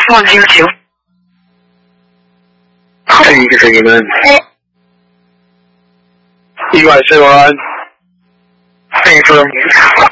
102. Thank you for your man. 意外身亡，病中